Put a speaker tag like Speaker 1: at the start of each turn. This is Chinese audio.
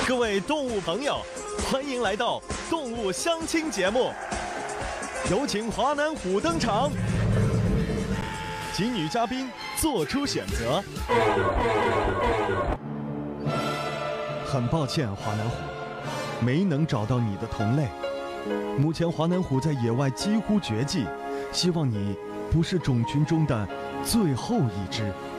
Speaker 1: 各位动物朋友，欢迎来到动物相亲节目，有请华南虎登场，请女嘉宾做出选择。很抱歉，华南虎，没能找到你的同类。目前华南虎在野外几乎绝迹，希望你不是种群中的最后一只。